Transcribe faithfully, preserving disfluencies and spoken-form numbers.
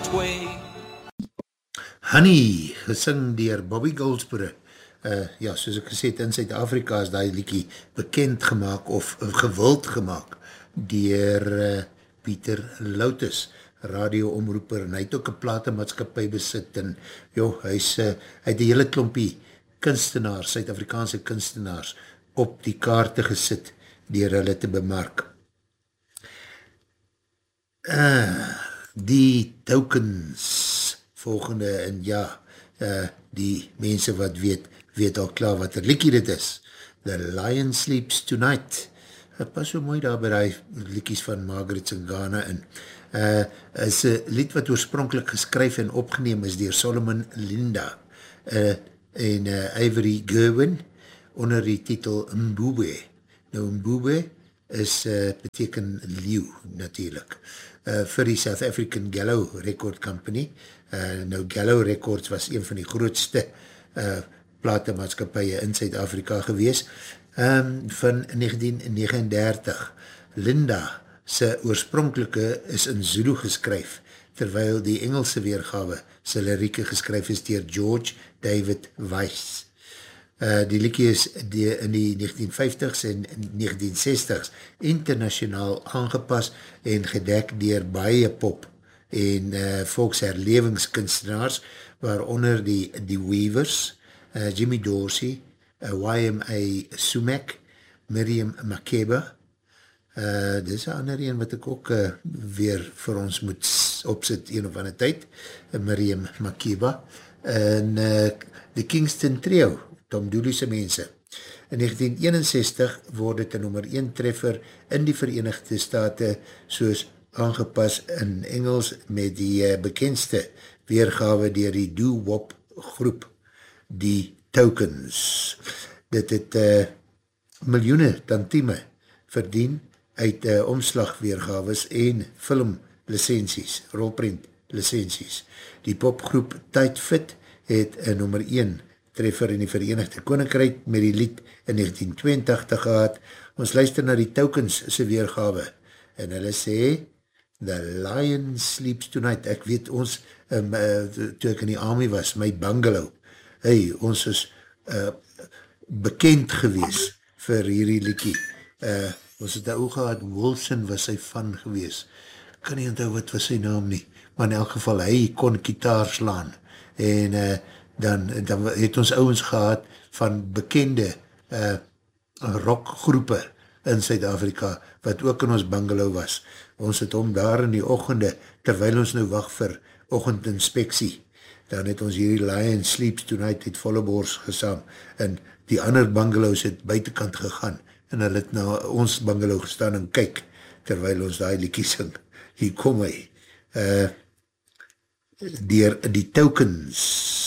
way. Honey, gesing dier Bobby Goldsboro. Uh, ja, soos ek gesê het, in Suid-Afrika is die liekie bekend gemaakt of gewild gemaakt dier uh, Pieter Loutus, radioomroeper, en hy het ook een platemaatskapie besit, en joh, hy, is, uh, hy het die hele klompie kunstenaars, Suid-Afrikaanse kunstenaars, op die kaarte gesit, dier hulle te bemark. Uh, die tokens, volgende, en ja, uh, die mense wat weet, weet al klaar wat er liekie dit is. The Lion Sleeps Tonight. Het pas so mooi daar by die liekies van Margaret Singana in. Uh, is een lied wat oorspronkelijk geskryf en opgeneem is dier Solomon Linda uh, en uh, Ivory Gerwin onder die titel Mbube. Nou Mbube is, uh, beteken leeuw natuurlijk. Uh, vir die South African Gallo Record Company. Uh, nou Gallo Records was een van die grootste uh, platemaatskapie in Suid-Afrika gewees, um, van negentien negenendertig. Linda sy oorspronkelike is in Zulu geskryf, terwyl die Engelse weergawe sy lirieke geskryf is dier George David Weiss. Uh, die liekie is die, in die negentien vyftigs en negentien sestigs internationaal aangepas en gedek dier baie pop en uh, volksherlevingskunstenaars, waaronder die, die Weavers, Uh, Jimmy Dorsey, uh, Y M A Sumac, Miriam Makeba, uh, dis een ander een wat ek ook uh, weer vir ons moet opsit een of ander tyd, uh, Miriam Makeba, en uh, die Kingston Trio, Tom Dooley's mense. In negentien eenenzestig word het een nummer een treffer in die Verenigde State soos aangepas in Engels met die uh, bekendste weergawe dier die doo-wop groep, die Tokens. Dit het uh, miljoene tantieme verdien uit uh, omslagweergaves en filmlicenties, rolprint licenties. Die popgroep Tight Fit het een nummer een treffer in die Verenigde Koninkryk met die lied in negentien tweeëntachtig gehad. Ons luister na die Tokens se weergawe en hulle sê The Lion Sleeps Tonight. Ek weet ons, um, uh, toe ek in die army was, my bungalow, hey, ons is uh, bekend gewees vir hierdie liekie. Uh, ons het daar ook gehad, Wilson was sy fan gewees. Ek kan nie onthou wat was sy naam nie, maar in elk geval, hy kon gitaar slaan. En uh, dan, dan het ons ouwens gehad van bekende uh, rockgroepe in Suid-Afrika, wat ook in ons bungalow was. Ons het om daar in die ochende, terwyl ons nou wacht vir ochendinspeksie, dan het ons hierdie Lion Sleeps Tonight het volle bors gesaam, en die ander bungalows het buitenkant gegaan, en hulle het na ons bungalow gestaan en kyk, terwyl ons die liekie sing. Hier kom hy, uh, dier die Tokens.